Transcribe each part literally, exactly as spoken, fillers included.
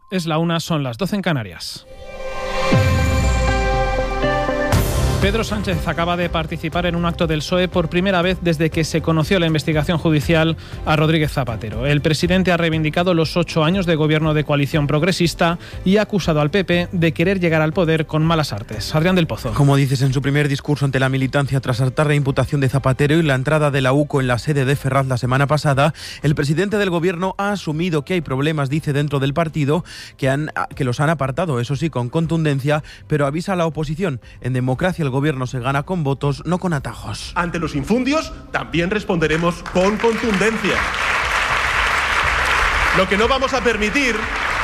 Es la una, son las doce en Canarias. Pedro Sánchez acaba de participar en un acto del P S O E por primera vez desde que se conoció la investigación judicial a Rodríguez Zapatero. El presidente ha reivindicado los ocho años de gobierno de coalición progresista y ha acusado al P P de querer llegar al poder con malas artes. Adrián del Pozo. Como dices en su primer discurso ante la militancia tras saltar la imputación de Zapatero y la entrada de la U C O en la sede de Ferraz la semana pasada, el presidente del gobierno ha asumido que hay problemas, dice, dentro del partido que, han, que los han apartado, eso sí, con contundencia, pero avisa a la oposición. En democracia el gobierno se gana con votos, no con atajos. Ante los infundios también responderemos con contundencia. Lo que no vamos a permitir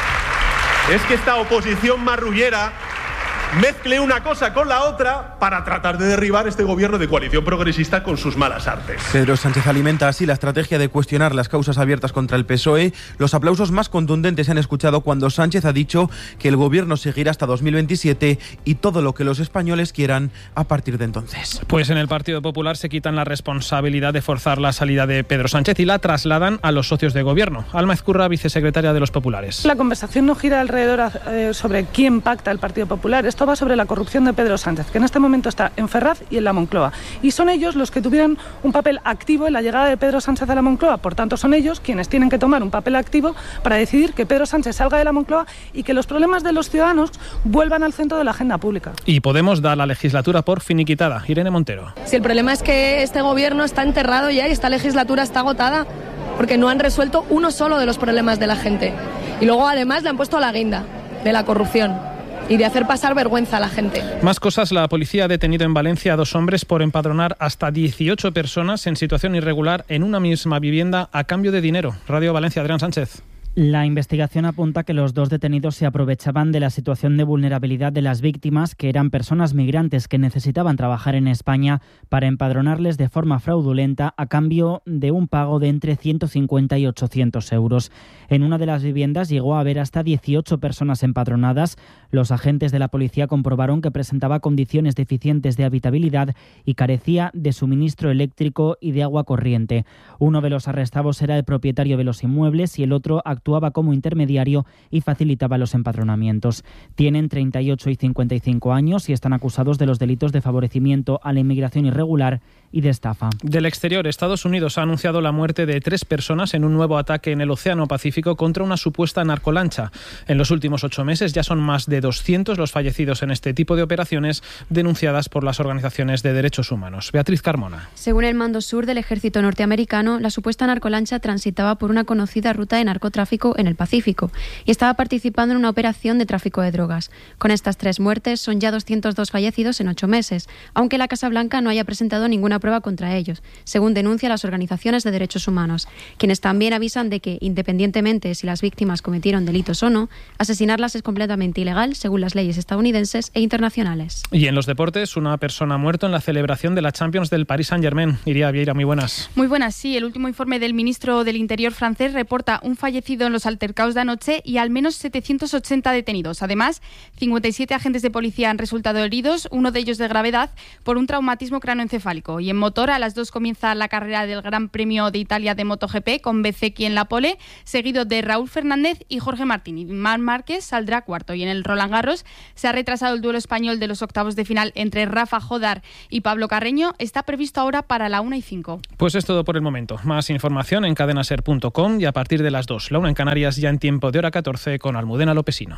es que esta oposición marrullera mezcle una cosa con la otra para tratar de derribar este gobierno de coalición progresista con sus malas artes. Pedro Sánchez alimenta así la estrategia de cuestionar las causas abiertas contra el P S O E. Los aplausos más contundentes se han escuchado cuando Sánchez ha dicho que el gobierno seguirá hasta dos mil veintisiete y todo lo que los españoles quieran a partir de entonces. Pues en el Partido Popular se quitan la responsabilidad de forzar la salida de Pedro Sánchez y la trasladan a los socios de gobierno. Alma Ezcurra, vicesecretaria de los populares. La conversación no gira alrededor eh, sobre quién pacta el Partido Popular. Esto va sobre la corrupción de Pedro Sánchez, que en este momento está en Ferraz y en la Moncloa. Y son ellos los que tuvieron un papel activo en la llegada de Pedro Sánchez a la Moncloa. Por tanto, son ellos quienes tienen que tomar un papel activo para decidir que Pedro Sánchez salga de la Moncloa y que los problemas de los ciudadanos vuelvan al centro de la agenda pública. Y Podemos da la legislatura por finiquitada. Irene Montero. Si el problema es que este gobierno está enterrado ya y esta legislatura está agotada, porque no han resuelto uno solo de los problemas de la gente. Y luego además le han puesto la guinda de la corrupción y de hacer pasar vergüenza a la gente. Más cosas. La policía ha detenido en Valencia a dos hombres por empadronar hasta dieciocho personas en situación irregular en una misma vivienda a cambio de dinero. Radio Valencia, Adrián Sánchez. La investigación apunta que los dos detenidos se aprovechaban de la situación de vulnerabilidad de las víctimas, que eran personas migrantes que necesitaban trabajar en España, para empadronarles de forma fraudulenta a cambio de un pago de entre ciento cincuenta y ochocientos euros. En una de las viviendas llegó a haber hasta dieciocho personas empadronadas. Los agentes de la policía comprobaron que presentaba condiciones deficientes de habitabilidad y carecía de suministro eléctrico y de agua corriente. Uno de los arrestados era el propietario de los inmuebles y el otro actuaba como intermediario y facilitaba los empadronamientos. Tienen treinta y ocho y cincuenta y cinco años y están acusados de los delitos de favorecimiento a la inmigración irregular y de estafa. Del exterior, Estados Unidos ha anunciado la muerte de tres personas en un nuevo ataque en el Océano Pacífico contra una supuesta narcolancha. En los últimos ocho meses ya son más de doscientos los fallecidos en este tipo de operaciones denunciadas por las organizaciones de derechos humanos. Beatriz Carmona. Según el Mando Sur del Ejército norteamericano, la supuesta narcolancha transitaba por una conocida ruta de narcotráfico en el Pacífico y estaba participando en una operación de tráfico de drogas. Con estas tres muertes son ya doscientos dos fallecidos en ocho meses, aunque la Casa Blanca no haya presentado ninguna prueba contra ellos, según denuncian las organizaciones de derechos humanos, quienes también avisan de que, independientemente si las víctimas cometieron delitos o no, asesinarlas es completamente ilegal según las leyes estadounidenses e internacionales. Y en los deportes, una persona ha muerto en la celebración de la Champions del Paris Saint-Germain. Iria Vieira, muy buenas. Muy buenas, sí. El último informe del ministro del Interior francés reporta un fallecido en los altercados de anoche y al menos setecientos ochenta detenidos. Además, cincuenta y siete agentes de policía han resultado heridos, uno de ellos de gravedad, por un traumatismo cranoencefálico. Y en motor, a las dos comienza la carrera del Gran Premio de Italia de MotoGP, con Bezzecchi en la pole, seguido de Raúl Fernández y Jorge Martín. Y Marc Márquez saldrá cuarto. Y en el Roland Garros se ha retrasado el duelo español de los octavos de final entre Rafa Jodar y Pablo Carreño. Está previsto ahora para la una y cinco. Pues es todo por el momento. Más información en cadenaser punto com y a partir de las dos. La una en Canarias, ya en tiempo de hora catorce, con Almudena Lopesino.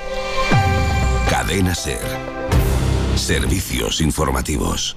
Cadena Ser. Servicios informativos.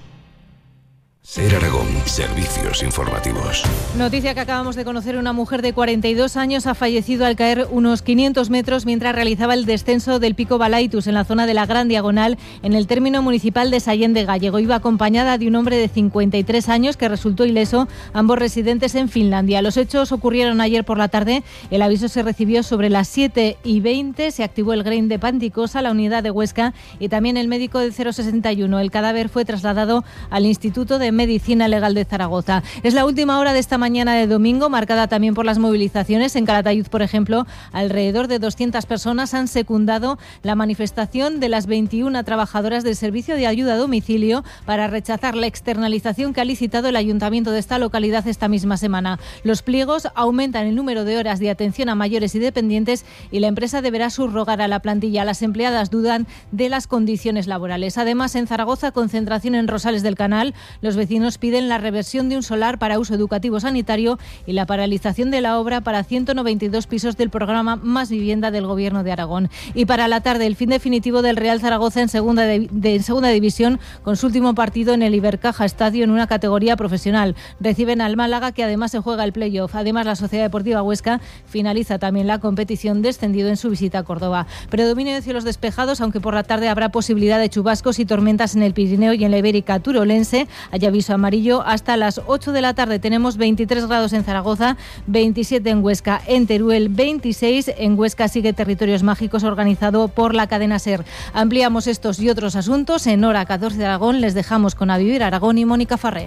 Ser Aragón, servicios informativos. Noticia que acabamos de conocer: una mujer de cuarenta y dos años ha fallecido al caer unos quinientos metros mientras realizaba el descenso del Pico Balaitus en la zona de la Gran Diagonal, en el término municipal de Sallén de Gállego. Iba acompañada de un hombre de cincuenta y tres años que resultó ileso, ambos residentes en Finlandia. Los hechos ocurrieron ayer por la tarde. El aviso se recibió sobre las siete y veinte. Se activó el Grain de Panticosa, la unidad de Huesca y también el médico de cero sesenta y uno. El cadáver fue trasladado al Instituto de Medicina Legal de Zaragoza. Es la última hora de esta mañana de domingo, marcada también por las movilizaciones. En Calatayud, por ejemplo, alrededor de doscientas personas han secundado la manifestación de las veintiuna trabajadoras del Servicio de Ayuda a Domicilio para rechazar la externalización que ha licitado el Ayuntamiento de esta localidad esta misma semana. Los pliegos aumentan el número de horas de atención a mayores y dependientes y la empresa deberá subrogar a la plantilla. Las empleadas dudan de las condiciones laborales. Además, en Zaragoza, concentración en Rosales del Canal. Los vecinos piden la reversión de un solar para uso educativo sanitario y la paralización de la obra para ciento noventa y dos pisos del programa Más Vivienda del Gobierno de Aragón. Y para la tarde, el fin definitivo del Real Zaragoza en segunda, de, de, en segunda división, con su último partido en el Ibercaja Estadio en una categoría profesional. Reciben al Málaga, que además se juega el playoff. Además, la Sociedad Deportiva Huesca finaliza también la competición, descendido en su visita a Córdoba. Predominio de cielos despejados, aunque por la tarde habrá posibilidad de chubascos y tormentas en el Pirineo y en la Ibérica Turolense. Hay aviso amarillo hasta las ocho de la tarde. Tenemos veintitrés grados en Zaragoza, veintisiete en Huesca, en Teruel veintiséis. En Huesca sigue Territorios Mágicos, organizado por la cadena SER. Ampliamos estos y otros asuntos en Hora catorce de Aragón. Les dejamos con A Vivir Aragón y Mónica Farré.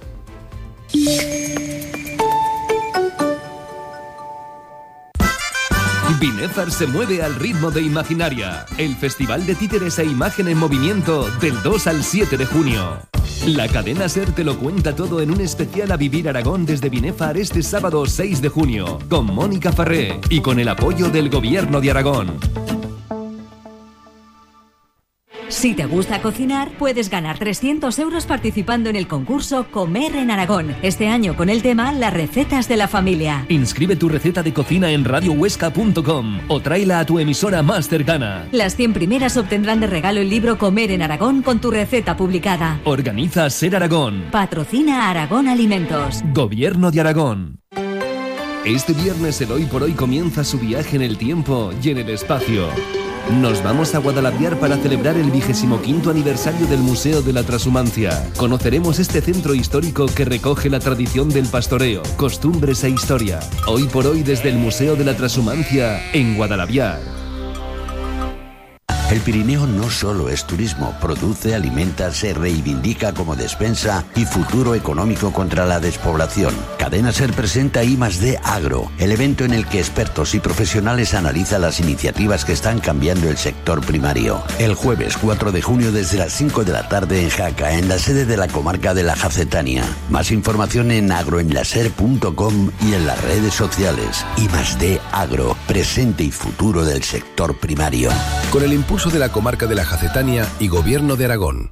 Binefar se mueve al ritmo de Imaginaria, el festival de títeres e imagen en movimiento del dos al siete de junio. La cadena SER te lo cuenta todo en un especial A Vivir Aragón desde Binefar este sábado seis de junio, con Mónica Farré y con el apoyo del Gobierno de Aragón. Si te gusta cocinar, puedes ganar trescientos euros participando en el concurso Comer en Aragón. Este año con el tema Las recetas de la familia. Inscribe tu receta de cocina en radio huesca punto com o tráela a tu emisora más cercana. Las cien primeras obtendrán de regalo el libro Comer en Aragón con tu receta publicada. Organiza SER Aragón. Patrocina Aragón Alimentos. Gobierno de Aragón. Este viernes el Hoy por Hoy comienza su viaje en el tiempo y en el espacio. Nos vamos a Guadalaviar para celebrar el vigésimo quinto aniversario del Museo de la Transhumancia. Conoceremos este centro histórico que recoge la tradición del pastoreo, costumbres e historia. Hoy por Hoy desde el Museo de la Transhumancia en Guadalaviar. El Pirineo no solo es turismo, produce, alimenta, se reivindica como despensa y futuro económico contra la despoblación. Cadena SER presenta I más D Agro, el evento en el que expertos y profesionales analizan las iniciativas que están cambiando el sector primario. El jueves cuatro de junio desde las cinco de la tarde en Jaca, en la sede de la comarca de la Jacetania. Más información en agroenlaser punto com y en las redes sociales. I más D Agro, presente y futuro del sector primario. Con el impulso de la comarca de la Jacetania y Gobierno de Aragón.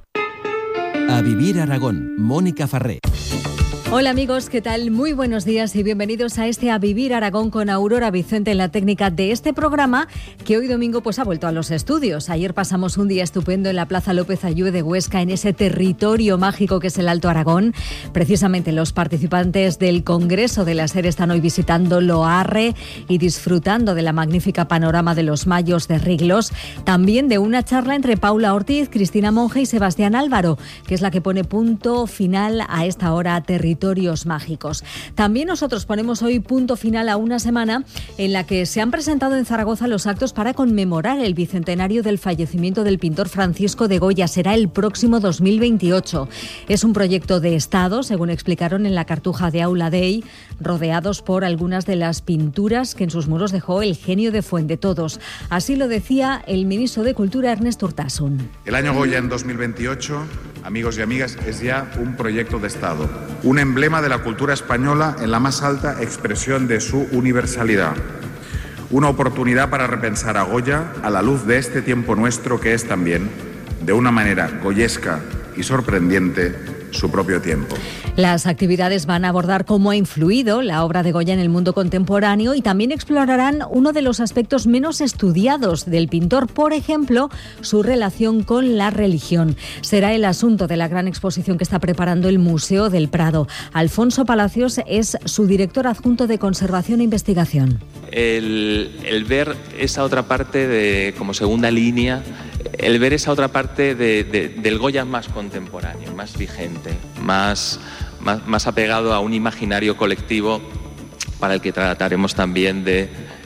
A Vivir Aragón, Mónica Farré. Hola amigos, ¿qué tal? Muy buenos días y bienvenidos a este A Vivir Aragón con Aurora Vicente en la técnica de este programa que hoy domingo pues ha vuelto a los estudios. Ayer pasamos un día estupendo en la Plaza López Ayue de Huesca, en ese territorio mágico que es el Alto Aragón. Precisamente los participantes del Congreso de la SER están hoy visitando Loarre y disfrutando de la magnífica panorama de los Mayos de Riglos. También de una charla entre Paula Ortiz, Cristina Monge y Sebastián Álvaro, que es la que pone punto final a esta hora territorios mágicos. También nosotros ponemos hoy punto final a una semana en la que se han presentado en Zaragoza los actos para conmemorar el bicentenario del fallecimiento del pintor Francisco de Goya. Será el próximo dos mil veintiocho. Es un proyecto de Estado, según explicaron en la cartuja de Aula Dei, rodeados por algunas de las pinturas que en sus muros dejó el genio de Fuendetodos. Así lo decía el ministro de Cultura, Ernest Urtasun. El año Goya en dos mil veintiocho, amigos y amigas, es ya un proyecto de Estado, un emblema de la cultura española en la más alta expresión de su universalidad. Una oportunidad para repensar a Goya a la luz de este tiempo nuestro que es también, de una manera goyesca y sorprendente, su propio tiempo. Las actividades van a abordar cómo ha influido la obra de Goya en el mundo contemporáneo y también explorarán uno de los aspectos menos estudiados del pintor, por ejemplo, su relación con la religión. Será el asunto de la gran exposición que está preparando el Museo del Prado. Alfonso Palacios es su director adjunto de Conservación e Investigación. El, el ver esa otra parte de, como segunda línea, el ver esa otra parte de, de, del Goya más contemporáneo, más vigente, más, más, más apegado a un imaginario colectivo para el que trataremos también de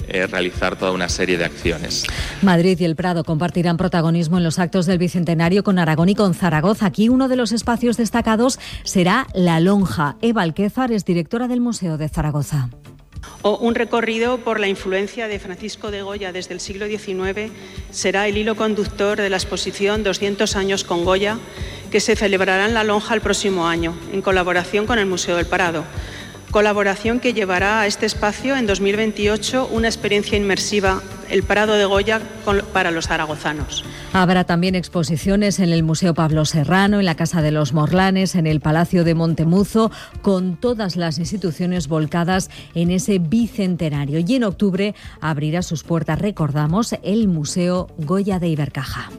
eh, realizar toda una serie de acciones. Madrid y el Prado compartirán protagonismo en los actos del Bicentenario con Aragón y con Zaragoza. Aquí uno de los espacios destacados será La Lonja. Eva Alquézar es directora del Museo de Zaragoza. O un recorrido por la influencia de Francisco de Goya desde el siglo diecinueve será el hilo conductor de la exposición doscientos años con Goya, que se celebrará en La Lonja el próximo año, en colaboración con el Museo del Prado. Colaboración que llevará a este espacio en dos mil veintiocho una experiencia inmersiva, el Prado de Goya para los zaragozanos. Habrá también exposiciones en el Museo Pablo Serrano, en la Casa de los Morlanes, en el Palacio de Montemuzo, con todas las instituciones volcadas en ese bicentenario. Y en octubre abrirá sus puertas, recordamos, el Museo Goya de Ibercaja.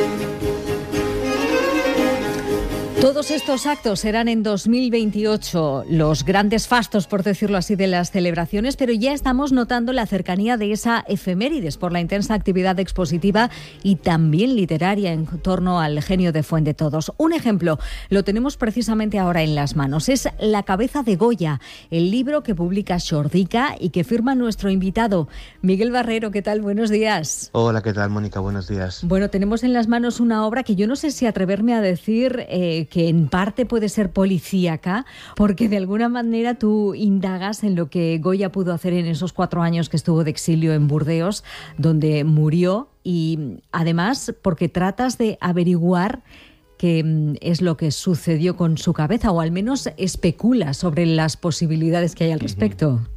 Todos estos actos serán en dos mil veintiocho, los grandes fastos, por decirlo así, de las celebraciones, pero ya estamos notando la cercanía de esa efemérides por la intensa actividad expositiva y también literaria en torno al genio de Fuendetodos. Un ejemplo lo tenemos precisamente ahora en las manos, es La cabeza de Goya, el libro que publica Xordica y que firma nuestro invitado, Miguel Barrero. ¿Qué tal? Buenos días. Hola, ¿qué tal, Mónica? Buenos días. Bueno, tenemos en las manos una obra que yo no sé si atreverme a decir eh, que en parte puede ser policíaca, porque de alguna manera tú indagas en lo que Goya pudo hacer en esos cuatro años que estuvo de exilio en Burdeos, donde murió, y además porque tratas de averiguar qué es lo que sucedió con su cabeza, o al menos especula sobre las posibilidades que hay al respecto. Uh-huh.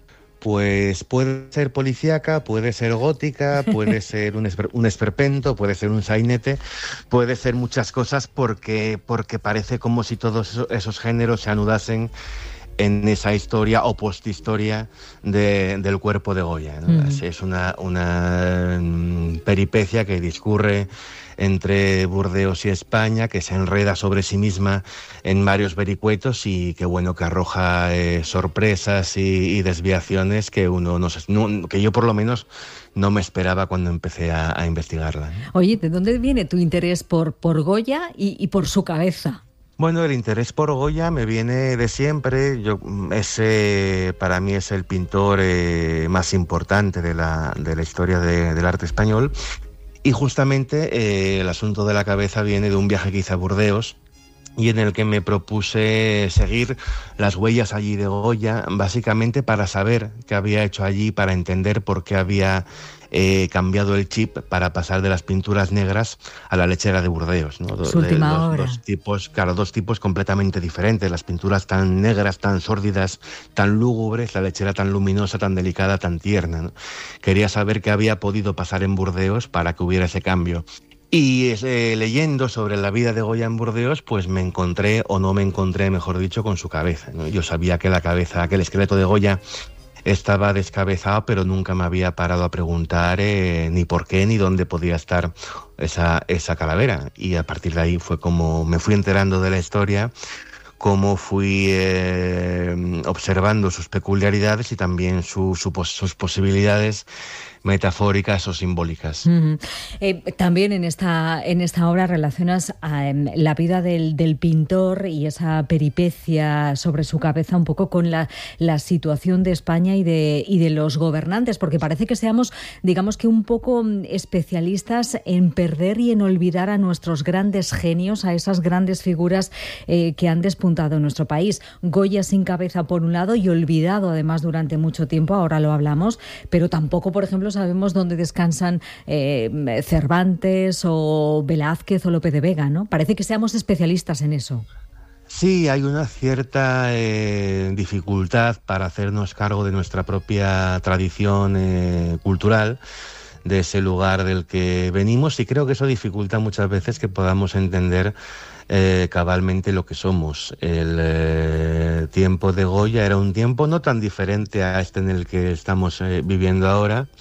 Pues puede ser policíaca, puede ser gótica, puede ser un, esper, un esperpento, puede ser un sainete, puede ser muchas cosas porque, porque parece como si todos esos, esos géneros se anudasen en esa historia o posthistoria de, del cuerpo de Goya, ¿no? Mm. Es una, una peripecia que discurre entre Burdeos y España, que se enreda sobre sí misma en varios vericuetos y que bueno que arroja eh, sorpresas y, y desviaciones que uno no, no que yo por lo menos no me esperaba cuando empecé a, a investigarla. Oye, ¿de dónde viene tu interés por, por Goya y, y por su cabeza? Bueno, el interés por Goya me viene de siempre. Yo, ese para mí es el pintor eh, más importante de la, de la historia de, del arte español. Y justamente eh, el asunto de la cabeza viene de un viaje que hice a Burdeos y en el que me propuse seguir las huellas allí de Goya, básicamente para saber qué había hecho allí, para entender por qué había eh, cambiado el chip para pasar de las pinturas negras a la lechera de Burdeos, ¿no? Su última dos, hora. Dos tipos, claro, dos tipos completamente diferentes, las pinturas tan negras, tan sórdidas, tan lúgubres, la lechera tan luminosa, tan delicada, tan tierna, ¿no? Quería saber qué había podido pasar en Burdeos para que hubiera ese cambio. Y eh, leyendo sobre la vida de Goya en Burdeos, pues me encontré, o no me encontré, mejor dicho, con su cabeza, ¿no? Yo sabía que la cabeza, que el esqueleto de Goya estaba descabezado, pero nunca me había parado a preguntar eh, ni por qué ni dónde podía estar esa, esa calavera. Y a partir de ahí fue como me fui enterando de la historia, cómo fui eh, observando sus peculiaridades y también su, su, sus posibilidades metafóricas o simbólicas. Uh-huh. Eh, también en esta, en esta obra relacionas eh, la vida del, del pintor y esa peripecia sobre su cabeza un poco con la, la situación de España y de, y de los gobernantes, porque parece que seamos, digamos que un poco especialistas en perder y en olvidar a nuestros grandes genios, a esas grandes figuras eh, que han despuntado en nuestro país. Goya sin cabeza por un lado y olvidado además durante mucho tiempo, ahora lo hablamos, pero tampoco, por ejemplo, sabemos dónde descansan eh, Cervantes o Velázquez o Lope de Vega, ¿no? Parece que seamos especialistas en eso. Sí, hay una cierta eh, dificultad para hacernos cargo de nuestra propia tradición eh, cultural, de ese lugar del que venimos, y creo que eso dificulta muchas veces que podamos entender eh, cabalmente lo que somos. El eh, tiempo de Goya era un tiempo no tan diferente a este en el que estamos eh, viviendo ahora,